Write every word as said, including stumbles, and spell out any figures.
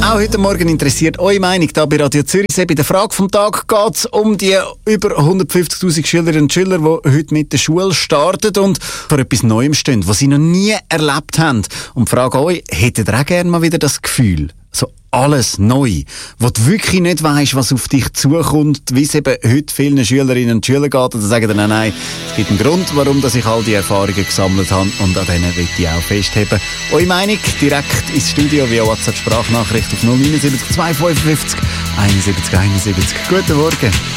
Auch heute Morgen interessiert eure Meinung hier bei Radio Zürichsee. Bei der Frage vom Tag geht es um die über hundertfünfzigtausend Schülerinnen und Schüler, die heute mit der Schule starten und vor etwas Neuem stehen, was sie noch nie erlebt haben. Und die Frage an euch, hättet ihr auch gerne mal wieder das Gefühl, so alles neu, wo du wirklich nicht weisst, was auf dich zukommt, wie es eben heute vielen Schülerinnen und Schülern geht, und dann sagen dann, nein, nein, es gibt einen Grund, warum dass ich all die Erfahrungen gesammelt habe, und an denen will ich auch festheben. Eure Meinung direkt ins Studio via WhatsApp-Sprachnachricht auf null neun sieben zwei fünf fünf einundsiebzig einundsiebzig. Guten Morgen.